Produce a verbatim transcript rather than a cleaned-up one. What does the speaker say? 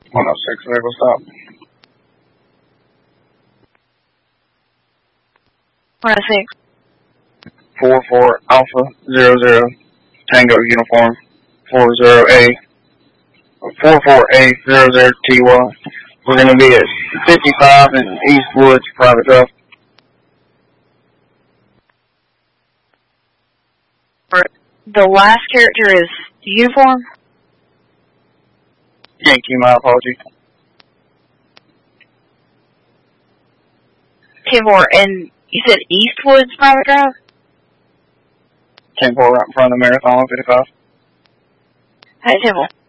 one oh six, vehicle stop. one oh six. four four Alpha zero zero Tango Uniform four zero A four four A zero zero T Y. We're going to be at fifty-five in East Woods, private drive. The last character is uniform? Yankee, my apology. ten four, and you said Eastwoods private drive? ten four right in front of the Marathon fifty-five. Hey, ten four.